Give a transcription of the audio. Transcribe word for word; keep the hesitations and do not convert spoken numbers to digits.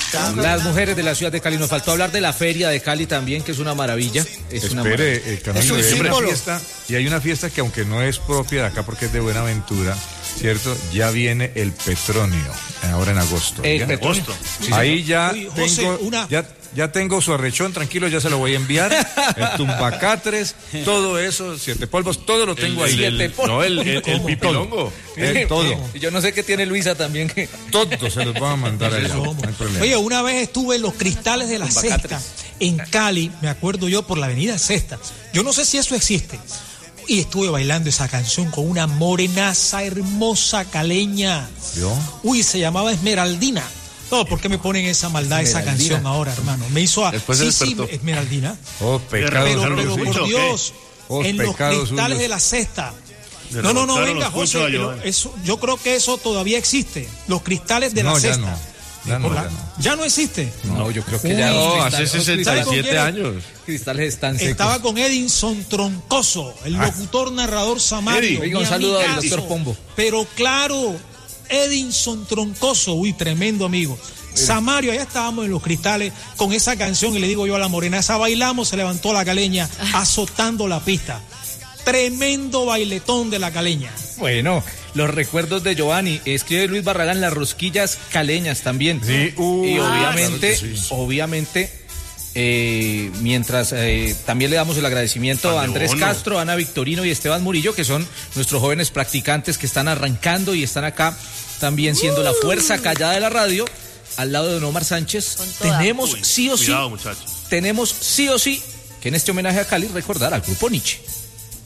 Las mujeres de la ciudad de Cali. Nos faltó hablar de la feria de Cali también, que es una maravilla. Es Espere, una maravilla. eh, Canónigo, Es un hay una símbolo. fiesta, y hay una fiesta que aunque no es propia de acá porque es de Buenaventura, ¿cierto? Ya viene el Petronio, ahora en agosto. El ¿ya? Petronio. Sí, ahí ya Uy, José, tengo, una- ya, ya tengo su arrechón, tranquilo, ya se lo voy a enviar. El tumbacatres, todo eso, siete polvos, todo lo tengo ahí. siete El- polvos. No, el, el, el pipilongo. eh, todo, Y yo no sé qué tiene Luisa también. Que... todo se los voy a mandar allá, no hay problema. Oye, una vez estuve en los Cristales de la Sexta, en Cali, me acuerdo yo, por la avenida Sexta. Yo no sé si eso existe. Y estuve bailando esa canción con una morenaza hermosa caleña. ¿Yo? Uy, se llamaba Esmeraldina. No, ¿por qué me ponen esa maldad, esa Esmeraldina. canción ahora, hermano? Me hizo a... Después se sí, sí, despertó. Esmeraldina. Oh, pecado, Pero, Claro, pero los por escucho, Dios, Oh, en los pecados Cristales suyos. de la Sexta. De No, no, no, claro, venga, los escucho, José, yo. lo- eso, yo creo que eso todavía existe. Los Cristales de la No, ya Sexta. no. Ya no, Por la- ya no. ya no existe. No, yo creo que Uy, ya. No, los hace cristales- los sesenta y siete cristales- años. cristales están secos. Estaba con Edinson Troncoso, el locutor narrador Samario. Eddie. Oiga, un mi saludo al amigazo. doctor Pombo. Pero claro, Edinson Troncoso, uy, tremendo amigo. Samario, allá estábamos en los Cristales con esa canción y le digo yo a la morena, esa bailamos, se levantó la caleña azotando la pista. Tremendo bailetón de la caleña. Bueno, los recuerdos de Giovanni. Escribe Luis Barragán, las rosquillas caleñas también. Sí, uh, y ah, obviamente, claro que sí. obviamente, eh, mientras eh, también le damos el agradecimiento a Pan de Andrés bono. Castro, Ana Victorino y Esteban Murillo, que son nuestros jóvenes practicantes que están arrancando y están acá también siendo la fuerza callada de la radio, al lado de don Omar Sánchez. Con toda. Tenemos Uy, sí o sí, cuidado, muchachos. tenemos sí o sí que en este homenaje a Cali recordar al grupo Nietzsche.